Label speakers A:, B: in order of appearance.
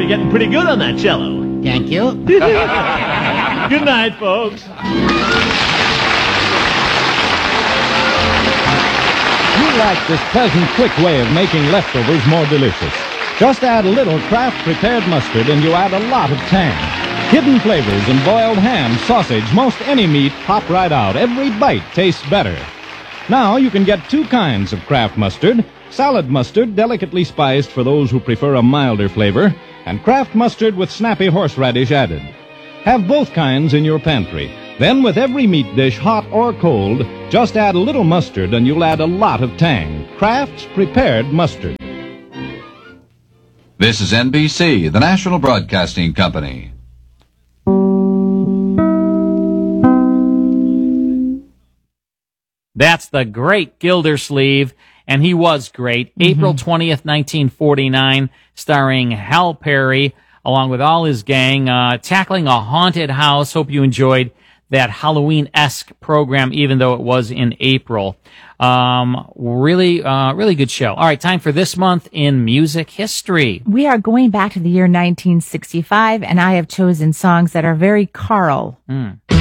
A: you're getting pretty good on that cello.
B: Thank you.
A: Good night, folks.
C: You like this pleasant, quick way of making leftovers more delicious. Just add a little Kraft prepared mustard and you add a lot of tang. Hidden flavors in boiled ham, sausage, most any meat pop right out. Every bite tastes better. Now you can get two kinds of Kraft mustard. Salad mustard, delicately spiced for those who prefer a milder flavor, and Kraft mustard with snappy horseradish added. Have both kinds in your pantry. Then with every meat dish, hot or cold, just add a little mustard and you'll add a lot of tang. Kraft's prepared mustard.
D: This is NBC, the National Broadcasting Company.
E: That's the great Gildersleeve, and he was great. April 20th, 1949, starring Hal Perry, along with all his gang, tackling a haunted house. Hope you enjoyed that Halloween-esque program, even though it was in April. Really good show. All right, time for this month in music history.
F: We are going back to the year 1965, and I have chosen songs that are very Carl.